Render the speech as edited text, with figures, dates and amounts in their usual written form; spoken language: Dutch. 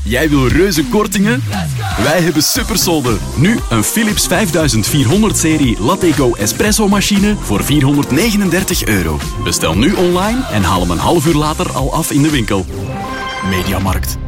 Jij wil reuze kortingen? Wij hebben supersolden. Nu een Philips 5400-serie Lattego espresso-machine voor €439. Bestel nu online en haal hem een half uur later al af in de winkel. Mediamarkt.